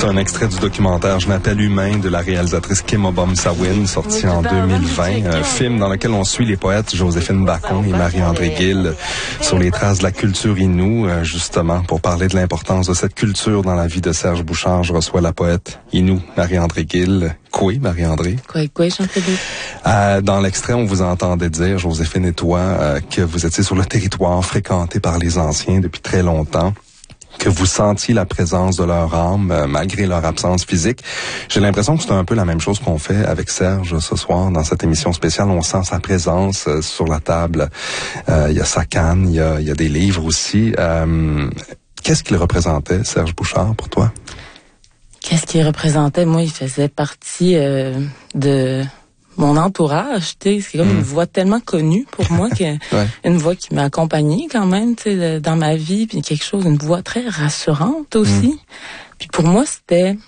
un extrait du documentaire Je m'appelle humain de la réalisatrice Kim Obom-Sawin, sorti en 2020. Un film dans lequel on suit les poètes Joséphine Bacon et Marie-André Gill sur les traces de la culture Innu. Justement, pour parler de l'importance de cette culture dans la vie de Serge Bouchard, je reçois la poète Innu, Marie-André Gill. Koué, Marie-André. Koué, Jean-Philippe. Dans l'extrait, on vous entendait dire, Joséphine et toi, que vous étiez sur le territoire fréquenté par les anciens depuis très longtemps, que vous sentiez la présence de leur âme, malgré leur absence physique. J'ai l'impression que c'est un peu la même chose qu'on fait avec Serge ce soir dans cette émission spéciale. On sent sa présence sur la table. Il y a sa canne, il y a des livres aussi. Qu'est-ce qu'il représentait, Serge Bouchard, pour toi? Qu'est-ce qu'il représentait? Moi, il faisait partie de mon entourage. C'est comme une voix tellement connue pour moi, une voix qui m'a accompagnée quand même dans ma vie, puis une voix très rassurante aussi. Puis pour moi, c'était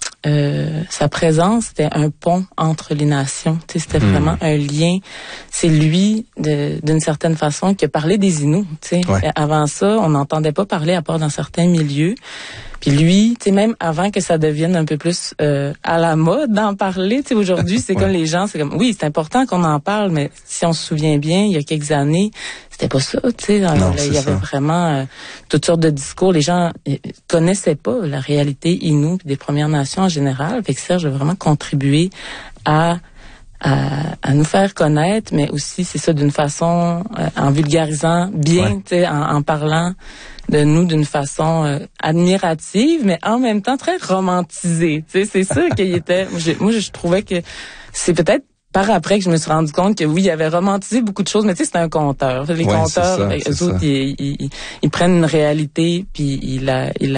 sa présence, c'était un pont entre les nations. C'était vraiment un lien. C'est lui, d'une certaine façon, qui a parlé des Inuits. Avant ça, on n'entendait pas parler à part dans certains milieux. Puis lui, même avant que ça devienne un peu plus à la mode d'en parler, aujourd'hui, c'est comme les gens, c'est comme, oui, c'est important qu'on en parle, mais si on se souvient bien, il y a quelques années, c'était pas ça, il y avait vraiment toutes sortes de discours. Les gens connaissaient pas la réalité Innu des Premières Nations en général. Fait que Serge a vraiment contribué à nous faire connaître, mais aussi, c'est ça, d'une façon, en vulgarisant bien, en parlant de nous d'une façon admirative, mais en même temps très romantisée. C'est ça qu'il était. Moi, je trouvais que c'est peut-être par après que je me suis rendu compte que oui, il avait romantisé beaucoup de choses, mais c'est un conteur. Les conteurs, eux autres, ils prennent une réalité puis il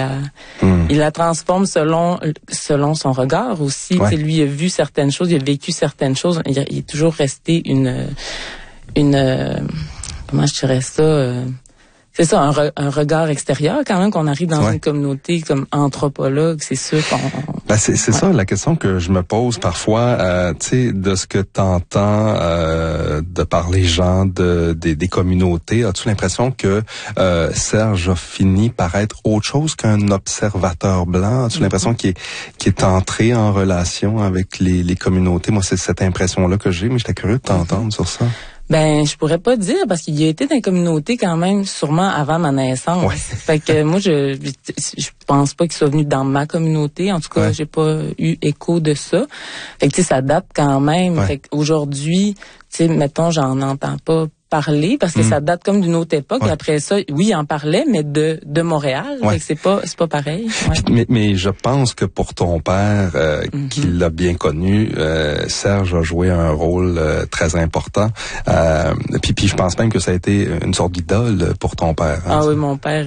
la transforme selon son regard aussi. Lui, il a vu certaines choses, il a vécu certaines choses. Il est toujours resté une comment je dirais ça. C'est ça, un regard extérieur quand même, qu'on arrive dans une communauté comme anthropologue, c'est sûr qu'on... c'est ça la question que je me pose parfois, de ce que t'entends de par les gens des communautés. As-tu l'impression que Serge a fini par être autre chose qu'un observateur blanc? As-tu l'impression qu'il est entré en relation avec les communautés? Moi, c'est cette impression-là que j'ai, mais j'étais curieux de t'entendre sur ça. Je pourrais pas dire parce qu'il a été dans une communauté quand même sûrement avant ma naissance. Fait que moi je pense pas qu'il soit venu dans ma communauté. En tout cas, j'ai pas eu écho de ça. Fait que ça date quand même. Fait qu'aujourd'hui, mettons, j'en entends pas parler parce que ça date comme d'une autre époque. Et après ça, oui, il en parlait, mais de Montréal. Fait que c'est pas pareil. Mais je pense que pour ton père, qui l'a bien connu, Serge a joué un rôle très important. Puis je pense même que ça a été une sorte d'idole pour ton père. Oui, mon père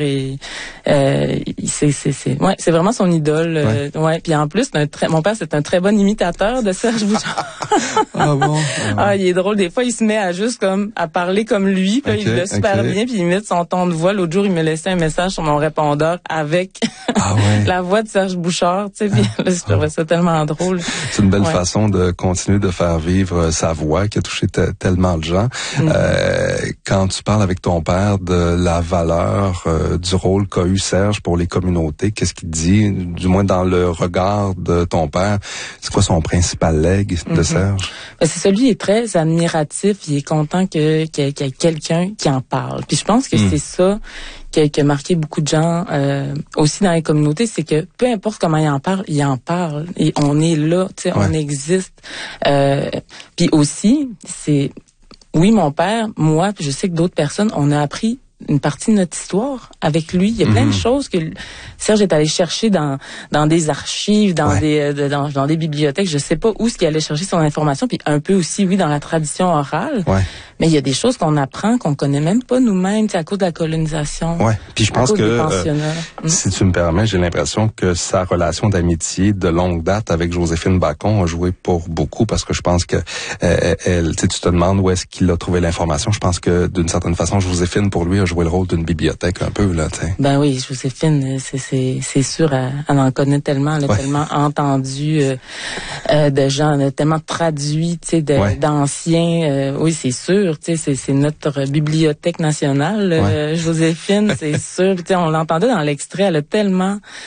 c'est vraiment son idole. Puis en plus, mon père c'est un très bon imitateur de Serge Bouchard. Ah bon? Il est drôle. Des fois, il se met à parler comme lui, puis il le super bien, puis il imite son ton de voix. L'autre jour, il me laissait un message sur mon répondeur avec la voix de Serge Bouchard, puis là, je trouvais ça tellement drôle. C'est une belle façon de continuer de faire vivre sa voix qui a touché tellement de gens. Quand tu parles avec ton père de la valeur du rôle qu'a eu Serge pour les communautés, qu'est-ce qu'il dit, du moins dans le regard de ton père? C'est quoi son principal legs de Serge? C'est celui qui est très admiratif, il est content qu'il y ait quelqu'un qui en parle. Puis je pense que c'est ça qui a marqué beaucoup de gens aussi dans les communautés, c'est que peu importe comment il en parle. Et on est là, on existe. Puis aussi, c'est... Oui, mon père, moi, puis je sais que d'autres personnes, on a appris une partie de notre histoire avec lui. Il y a plein de choses que Serge est allé chercher dans des archives, dans des bibliothèques. Je sais pas où est-ce qu'il allait chercher son information, puis un peu aussi, dans la tradition orale. Mais il y a des choses qu'on apprend, qu'on connaît même pas nous-mêmes, à cause de la colonisation. Puis je pense que, si tu me permets, j'ai l'impression que sa relation d'amitié de longue date avec Joséphine Bacon a joué pour beaucoup, parce que je pense que tu te demandes où est-ce qu'il a trouvé l'information. Je pense que d'une certaine façon, Joséphine, pour lui, a joué le rôle d'une bibliothèque un peu, là, t'sais. Oui, Joséphine, c'est sûr, elle en connaît tellement, elle a tellement entendu de gens, elle a tellement traduit, d'anciens, oui, c'est sûr, c'est notre bibliothèque nationale, Joséphine, c'est sûr, on l'entendait dans l'extrait, elle a tellement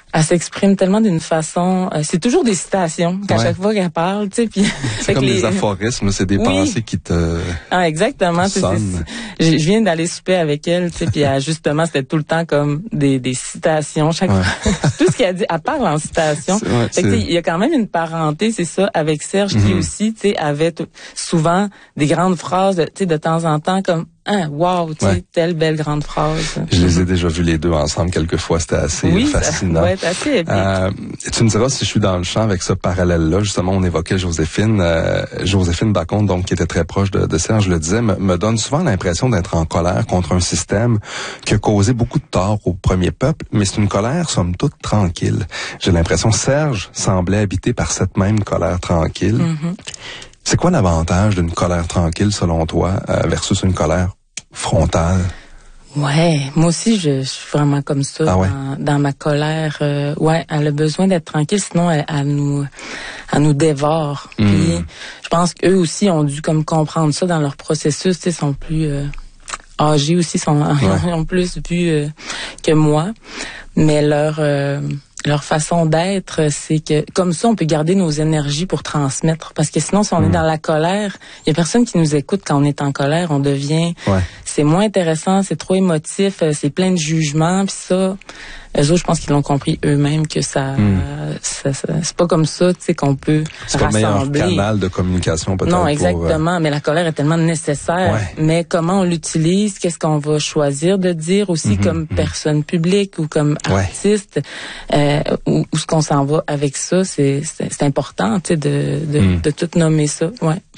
Elle s'exprime tellement d'une façon... c'est toujours des citations qu'à chaque fois qu'elle parle, tu sais. Puis c'est comme des aphorismes, c'est des pensées qui te exactement. sonnent. Je viens d'aller souper avec elle, tu sais, puis justement, c'était tout le temps comme des citations. Chaque fois, tout ce qu'elle dit, elle parle en citation. Fait que, il y a quand même une parenté, c'est ça, avec Serge qui aussi, tu sais, avait souvent des grandes phrases, tu sais, de temps en temps, comme wow, tu sais, telle belle grande phrase. Je les ai déjà vus les deux ensemble quelques fois, c'était assez fascinant. Ouais, assez épique. Tu me diras si je suis dans le champ avec ce parallèle-là. Justement, on évoquait Joséphine Bacon, donc qui était très proche de Serge, je le disais, me donne souvent l'impression d'être en colère contre un système qui a causé beaucoup de tort au premier peuple, mais c'est une colère somme toute tranquille. J'ai l'impression que Serge semblait habité par cette même colère tranquille. C'est quoi l'avantage d'une colère tranquille selon toi versus une colère frontale? Ouais, moi aussi je suis vraiment comme ça dans ma colère. Elle a besoin d'être tranquille, sinon elle nous dévore. Puis je pense qu'eux aussi ont dû comme comprendre ça dans leur processus, tu sais, sont plus âgés aussi, ont plus vu que moi, mais leur façon d'être, c'est que comme ça, on peut garder nos énergies pour transmettre. Parce que sinon, si on est dans la colère, il y a personne qui nous écoute quand on est en colère. On devient... C'est moins intéressant, c'est trop émotif, c'est plein de jugements. Puis ça, eux autres, je pense qu'ils l'ont compris eux-mêmes que ça c'est pas comme ça, tu sais, qu'on peut c'est rassembler. C'est pas le meilleur canal de communication peut-être. Non, exactement. Mais la colère est tellement nécessaire. Mais comment on l'utilise, qu'est-ce qu'on va choisir de dire aussi comme personne publique ou comme artiste, où ce qu'on s'en va avec ça, c'est important, tu sais, de tout nommer ça.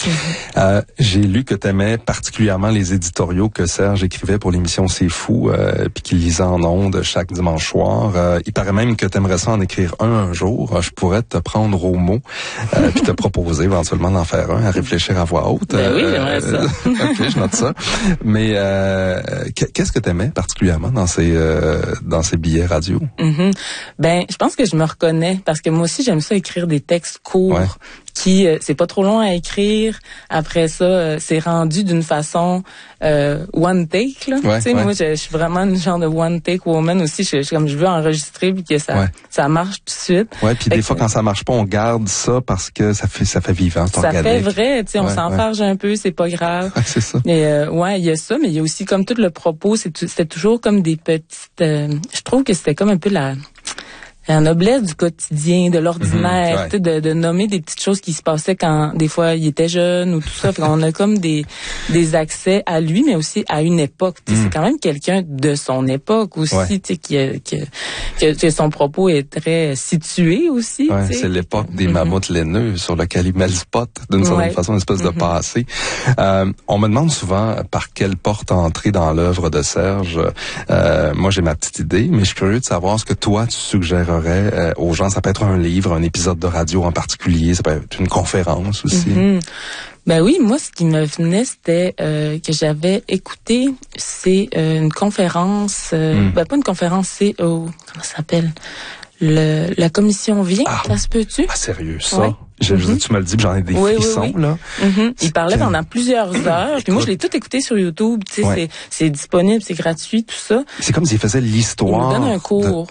J'ai lu que t'aimais particulièrement les éditoriaux que Serge écrivait pour l'émission C'est Fou, puis qu'il lisait en ondes chaque dimanche soir. Il paraît même que t'aimerais ça en écrire un jour. Je pourrais te prendre au mot, puis te proposer éventuellement d'en faire un, à réfléchir à voix haute. Ben oui, j'aimerais ça. OK, je note ça. Mais qu'est-ce que t'aimais particulièrement dans ces billets radio? Ben, je pense que je me reconnais parce que moi aussi j'aime ça écrire des textes courts. Qui c'est pas trop long à écrire. Après ça, c'est rendu d'une façon one take là. Tu sais, moi je suis vraiment une genre de one take woman aussi. Je veux enregistrer puis que ça marche tout de suite. Puis des fois quand ça marche pas, on garde ça parce que ça fait vivant. Ça fait vrai. Tu sais, on s'enfarge un peu, c'est pas grave. C'est ça. Et il y a ça, mais il y a aussi comme tout le propos. C'était toujours comme des petites. Je trouve que c'était comme un peu la noblesse du quotidien, de l'ordinaire, de nommer des petites choses qui se passaient quand des fois il était jeune ou tout ça. Fait qu'on a comme des accès à lui, mais aussi à une époque. C'est quand même quelqu'un de son époque aussi, que son propos est très situé aussi. C'est l'époque des mammouths laineux sur lequel il met le spot d'une certaine façon, une espèce de passé. On me demande souvent par quelle porte entrer dans l'œuvre de Serge. Moi, j'ai ma petite idée, mais je suis curieux de savoir ce que toi tu suggérerais aux gens. Ça peut être un livre, un épisode de radio en particulier, ça peut être une conférence aussi. Ben oui, moi, ce qui me venait, c'était que j'avais écouté, c'est une conférence, pas une conférence, c'est comment ça s'appelle? La commission vient, ça se peut-tu? Ah, sérieux, ça? Tu me le dis, j'en ai des frissons, là. Il parlait pendant plusieurs heures, puis moi, je l'ai tout écouté sur YouTube, tu sais, c'est disponible, c'est gratuit, tout ça. C'est comme s'il faisait l'histoire. Il nous donne un cours.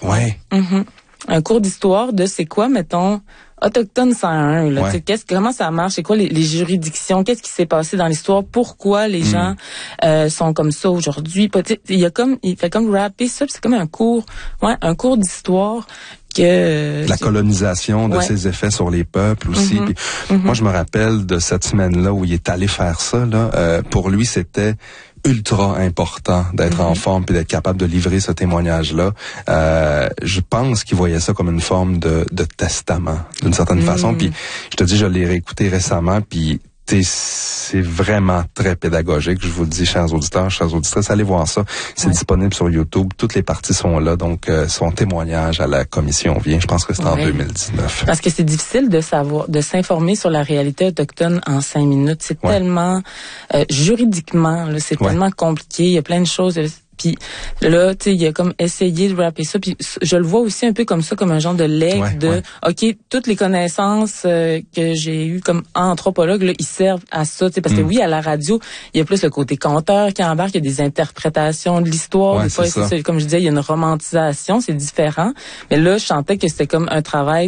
Un cours d'histoire de c'est quoi, mettons, Autochtone 101, là. Comment ça marche? C'est quoi les juridictions? Qu'est-ce qui s'est passé dans l'histoire? Pourquoi les gens sont comme ça aujourd'hui? Il fait comme rapper ça, c'est comme un cours d'histoire la colonisation de ses effets sur les peuples aussi. Moi, je me rappelle de cette semaine-là où il est allé faire ça, là. Pour lui, c'était ultra important d'être en forme puis d'être capable de livrer ce témoignage-là. Je pense qu'il voyait ça comme une forme de testament, d'une certaine façon. Puis je te dis, je l'ai réécouté récemment, puis c'est vraiment très pédagogique. Je vous le dis, chers auditeurs, chères auditrices, allez voir ça. C'est disponible sur YouTube. Toutes les parties sont là. Donc, son témoignage à la commission vient. Je pense que c'est en 2019. Parce que c'est difficile de s'informer sur la réalité autochtone en 5 minutes. C'est tellement, juridiquement, là, c'est tellement compliqué. Il y a plein de choses. Puis là, tu sais, il a comme essayé de rapper ça. Puis je le vois aussi un peu comme ça, comme un genre de leg OK, toutes les connaissances que j'ai eues comme anthropologue, là, ils servent à ça. Tu sais, parce que oui, à la radio, il y a plus le côté conteur qui embarque, il y a des interprétations de l'histoire. Des fois, comme je disais, il y a une romantisation, c'est différent. Mais là, je sentais que c'était comme un travail